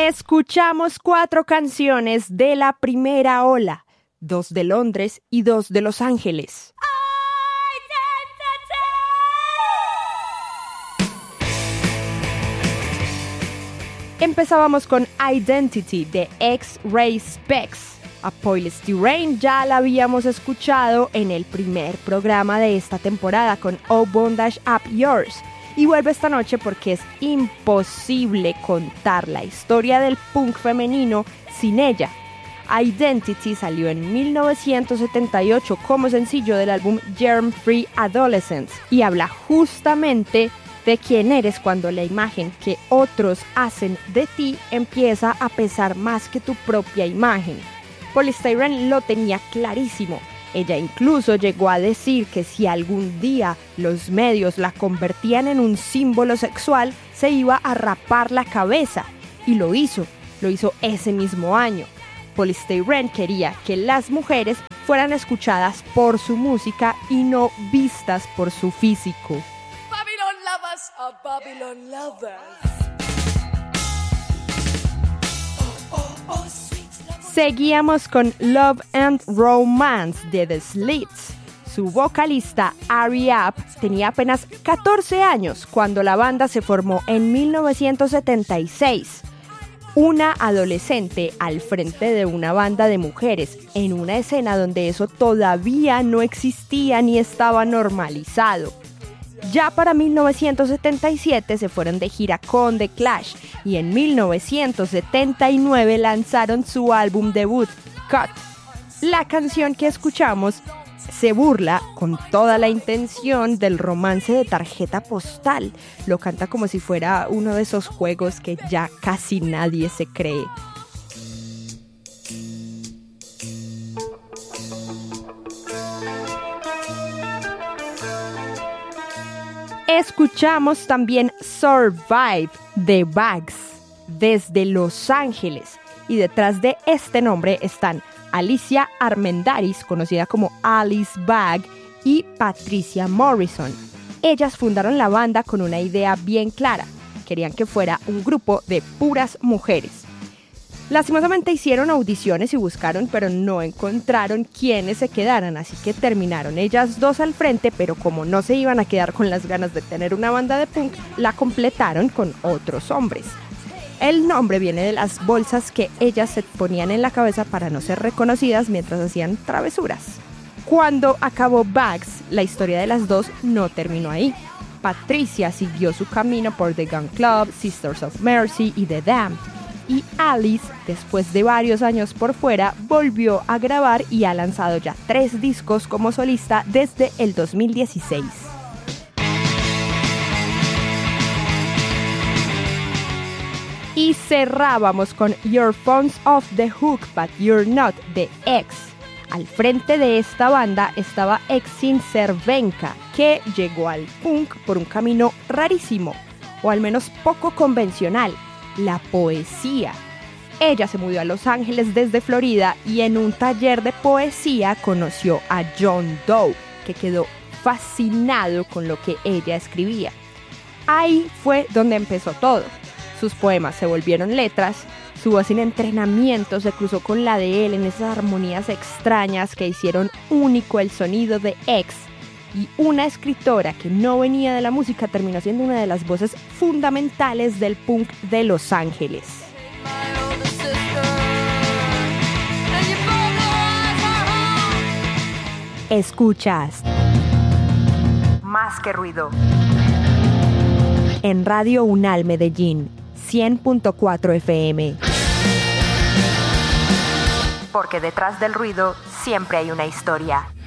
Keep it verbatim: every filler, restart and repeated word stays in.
Escuchamos cuatro canciones de la primera ola, dos de Londres y dos de Los Ángeles. Empezábamos con Identity de X-Ray Spex. A Police Rain ya la habíamos escuchado en el primer programa de esta temporada con Oh Bondage Up Yours. Y vuelve esta noche porque es imposible contar la historia del punk femenino sin ella. Identity salió en mil novecientos setenta y ocho como sencillo del álbum Germ Free Adolescence y habla justamente de quién eres cuando la imagen que otros hacen de ti empieza a pesar más que tu propia imagen. Polystyrene lo tenía clarísimo. Ella incluso llegó a decir que si algún día los medios la convertían en un símbolo sexual, se iba a rapar la cabeza. Y lo hizo, lo hizo ese mismo año. Polystyrene quería que las mujeres fueran escuchadas por su música y no vistas por su físico. Babylon lovers are Babylon lovers. Seguíamos con Love and Romance de The Slits. Su vocalista Ari App tenía apenas catorce años cuando la banda se formó en mil novecientos setenta y seis. Una adolescente al frente de una banda de mujeres en una escena donde eso todavía no existía ni estaba normalizado. Ya para mil novecientos setenta y siete se fueron de gira con The Clash y en mil novecientos setenta y nueve lanzaron su álbum debut, Cut. La canción que escuchamos se burla con toda la intención del romance de tarjeta postal. Lo canta como si fuera uno de esos juegos que ya casi nadie se cree. Escuchamos también Survive de Bags desde Los Ángeles y detrás de este nombre están Alicia Armendáriz, conocida como Alice Bag, y Patricia Morrison. Ellas fundaron la banda con una idea bien clara. Querían que fuera un grupo de puras mujeres. Lastimosamente hicieron audiciones y buscaron, pero no encontraron quiénes se quedaran, así que terminaron ellas dos al frente, pero como no se iban a quedar con las ganas de tener una banda de punk, la completaron con otros hombres. El nombre viene de las bolsas que ellas se ponían en la cabeza para no ser reconocidas mientras hacían travesuras. Cuando acabó Bags, la historia de las dos no terminó ahí. Patricia siguió su camino por The Gun Club, Sisters of Mercy y The Damned. Y Alice, después de varios años por fuera, volvió a grabar y ha lanzado ya tres discos como solista desde el dos mil dieciséis. Y cerrábamos con Your Phone's Off the Hook But You're Not de X. Al frente de esta banda estaba Exin Cervenka, que llegó al punk por un camino rarísimo, o al menos poco convencional. La poesía. Ella se mudó a Los Ángeles desde Florida y en un taller de poesía conoció a John Doe, que quedó fascinado con lo que ella escribía. Ahí fue donde empezó todo. Sus poemas se volvieron letras, su voz sin entrenamiento se cruzó con la de él en esas armonías extrañas que hicieron único el sonido de X. Y una escritora que no venía de la música terminó siendo una de las voces fundamentales del punk de Los Ángeles. Escuchas Más que Ruido en Radio Unal Medellín, cien punto cuatro F M. Porque detrás del ruido siempre hay una historia.